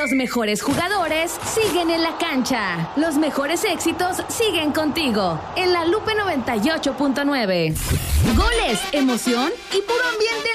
Los mejores jugadores siguen en la cancha. Los mejores éxitos siguen contigo. En La Lupe 98.9. Goles, emoción y puro ambiente